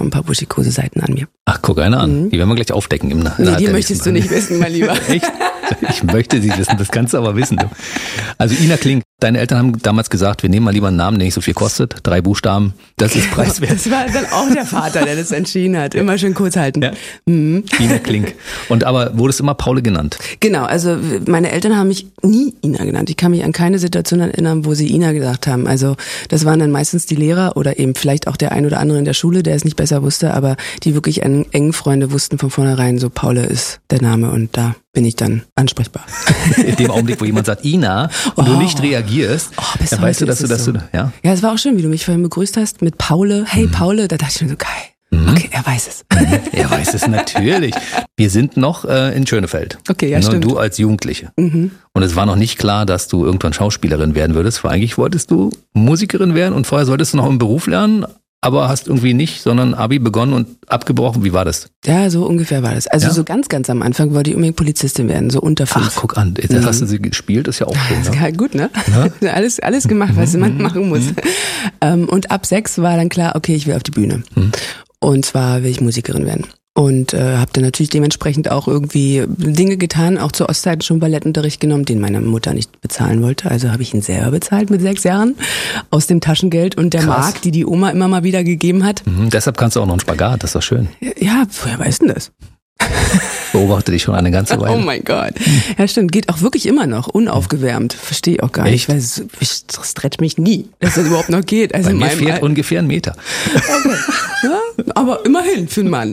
ein paar buschikose Seiten an mir. Ach, guck einer an. Die werden wir gleich aufdecken. Nee, die möchtest du nicht wissen, mein Lieber. Echt? Ich möchte sie wissen, das kannst du aber wissen. Du. Also Ina Klink, deine Eltern haben damals gesagt, wir nehmen mal lieber einen Namen, der nicht so viel kostet. 3 Buchstaben, das ist preiswert. Das war dann auch der Vater, der das entschieden hat. Immer schön kurz halten. Ja. Ina Klink. Und aber wurdest immer Paule genannt? Genau, also meine Eltern haben mich nie Ina genannt. Ich kann mich an keine Situation erinnern, wo sie Ina gesagt haben. Also das waren dann meistens die Lehrer oder eben vielleicht auch der ein oder andere in der Schule, der es nicht besser wusste, aber die wirklich engen Freunde wussten von vornherein, so Paule ist der Name und da bin ich dann ansprechbar. In dem Augenblick, wo jemand sagt Ina und du nicht reagierst, dann weißt du, dass du ja. Ja, es war auch schön, wie du mich vorhin begrüßt hast mit Paule. Hey Paule, da dachte ich mir so, geil. Okay, er weiß es. Er weiß es natürlich. Wir sind noch in Schönefeld. Okay, ja, stimmt. Und du als Jugendliche. Und es war noch nicht klar, dass du irgendwann Schauspielerin werden würdest. Vor eigentlich wolltest du Musikerin werden und vorher solltest du noch im Beruf lernen. Aber hast irgendwie nicht, sondern Abi begonnen und abgebrochen. Wie war das? Ja, so ungefähr war das. Also so ganz am Anfang wollte ich unbedingt Polizistin werden, so unter 5. Ach, guck an, das hast du sie gespielt, ist ja auch schön. Das ist Ne? gut, ne? Ja? Alles gemacht, was man machen muss. Und ab 6 war dann klar, okay, ich will auf die Bühne. Und zwar will ich Musikerin werden. Und habe dann natürlich dementsprechend auch irgendwie Dinge getan, auch zur Ostzeiten schon Ballettunterricht genommen, den meine Mutter nicht bezahlen wollte. Also habe ich ihn selber bezahlt mit 6 Jahren aus dem Taschengeld und der Mark, die Oma immer mal wieder gegeben hat. Deshalb kannst du auch noch einen Spagat, das ist doch schön. Ja, woher weißt du das? Beobachte dich schon eine ganze Weile. Oh mein Gott. Ja, stimmt. Geht auch wirklich immer noch. Unaufgewärmt. Verstehe ich auch gar nicht. Weil ich stretch mich nie, dass das überhaupt noch geht. Also bei mir fehlt ungefähr 1 Meter. Okay. Ja, aber immerhin für einen Mann.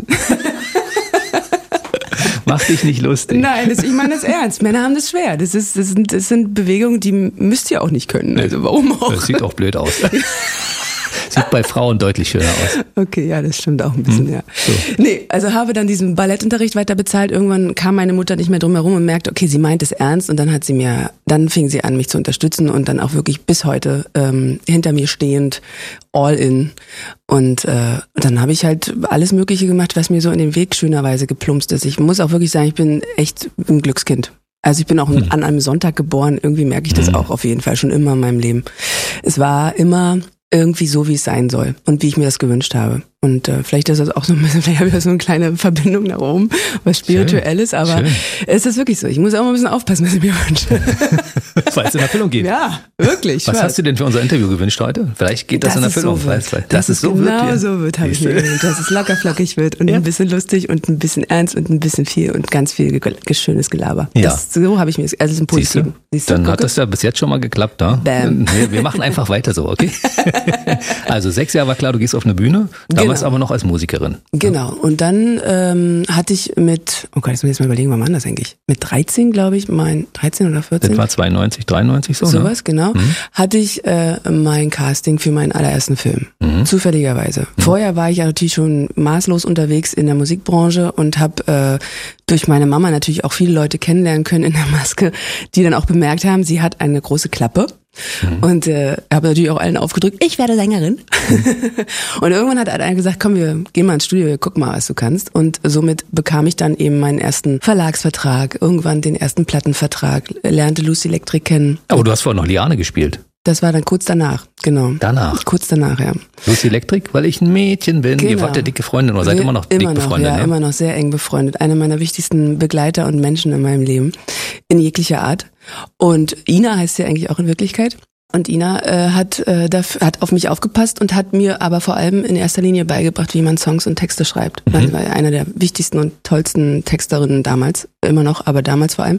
Mach dich nicht lustig. Nein, ich meine das ernst. Männer haben das schwer. Das sind Bewegungen, die müsst ihr auch nicht können. Also warum auch? Das sieht auch blöd aus. Sieht bei Frauen deutlich schöner aus. Okay, ja, das stimmt auch ein bisschen, ja. So. Nee, also habe dann diesen Ballettunterricht weiter bezahlt. Irgendwann kam meine Mutter nicht mehr drum herum und merkte, okay, sie meint es ernst und dann fing sie an, mich zu unterstützen und dann auch wirklich bis heute hinter mir stehend, all in. Und dann habe ich halt alles Mögliche gemacht, was mir so in den Weg schönerweise geplumpst ist. Ich muss auch wirklich sagen, ich bin echt ein Glückskind. Also ich bin auch an einem Sonntag geboren. Irgendwie merke ich das auch auf jeden Fall schon immer in meinem Leben. Es war immer irgendwie so, wie es sein soll und wie ich mir das gewünscht habe. Und vielleicht ist das auch so ein bisschen, vielleicht habe ich so eine kleine Verbindung nach oben, was Spirituelles, aber es ist wirklich so. Ich muss auch mal ein bisschen aufpassen, was ich mir wünsche. Weil es in Erfüllung geht. Ja, wirklich. Was hast du denn für unser Interview gewünscht heute? Vielleicht geht das in Erfüllung. So dass es so wird. Genau so wird, habe ich mir gewünscht. Dass es locker flockig wird und ein bisschen lustig und ein bisschen ernst und ein bisschen viel und ganz viel schönes Gelaber. Ja. So habe ich mir also ein Positiv. Siehst du? Dann hat das ja bis jetzt schon mal geklappt, ne? Bam. Wir machen einfach weiter so, okay? Also 6 Jahre war klar, du gehst auf eine Bühne, damals aber noch als Musikerin. Genau. Und dann hatte ich mit, oh Gott, jetzt muss ich jetzt mal überlegen, wann war das eigentlich? Mit 13, glaube ich, 13 oder 14. Das war 92, 93 so, sowas, ne? genau. Hatte ich mein Casting für meinen allerersten Film. Zufälligerweise. Vorher war ich ja natürlich schon maßlos unterwegs in der Musikbranche und habe durch meine Mama natürlich auch viele Leute kennenlernen können in der Maske, die dann auch bemerkt haben, sie hat eine große Klappe. Und habe natürlich auch allen aufgedrückt, ich werde Sängerin. Und irgendwann hat einer gesagt, komm, wir gehen mal ins Studio, wir gucken mal, was du kannst. Und somit bekam ich dann eben meinen ersten Verlagsvertrag, irgendwann den ersten Plattenvertrag, lernte Lucy Electric kennen. Aber du hast vorher noch Liane gespielt. Das war dann kurz danach, genau. Danach? Kurz danach, ja. Lucy Electric, weil ich ein Mädchen bin. Genau. Ihr wart ja dicke Freundin oder seid immer noch dick befreundet? Ja, ne? immer noch sehr eng befreundet. Eine meiner wichtigsten Begleiter und Menschen in meinem Leben. In jeglicher Art. Und Ina heißt sie eigentlich auch in Wirklichkeit. Und Ina hat auf mich aufgepasst und hat mir aber vor allem in erster Linie beigebracht, wie man Songs und Texte schreibt. Das war eine der wichtigsten und tollsten Texterinnen damals, immer noch, aber damals vor allem.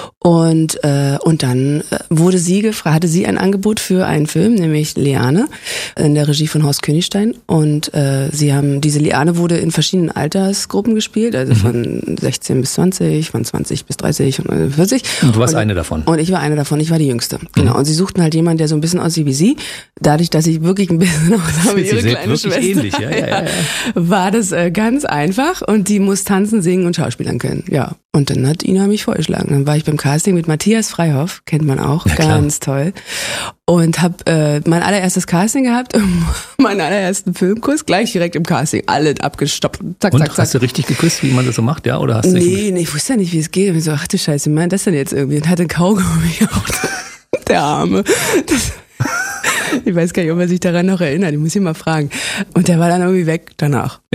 Und dann hatte sie ein Angebot für einen Film, nämlich Liane, in der Regie von Horst Königstein. Und diese Liane wurde in verschiedenen Altersgruppen gespielt, also von 16 bis 20, von 20 bis 30 und 40. Und du warst eine davon. Und ich war eine davon, ich war die Jüngste. Genau. Und sie suchten halt jemanden, der so ein bisschen aussieht wie sie. Dadurch, dass ich wirklich ein bisschen aussah wie ihre kleine Schwester. Ähnlich, ja. War das ganz einfach und die muss tanzen, singen und schauspielern können. Ja. Und dann hat Ina mich vorgeschlagen. Dann war ich beim Casting mit Matthias Freihoff, kennt man auch, ganz toll. Und habe mein allererstes Casting gehabt, meinen allerersten Filmkuss, gleich direkt im Casting, alle abgestoppt. Zack, und zack, zack. Hast du richtig geküsst, wie man das so macht, ja? Oder hast du Nee, ich wusste ja nicht, wie es geht. Und ich so, ach du Scheiße, wie meint das denn jetzt irgendwie? Und hatte Kaugummi auch. Der Arme. Ich weiß gar nicht, ob er sich daran noch erinnert. Ich muss ihn mal fragen. Und der war dann irgendwie weg danach.